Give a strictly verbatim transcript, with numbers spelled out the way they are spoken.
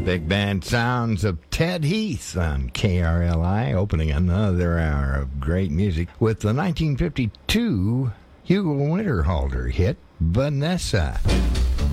Big band sounds of Ted Heath on K R L I, opening another hour of great music with the nineteen fifty-two Hugo Winterhalter hit, Vanessa.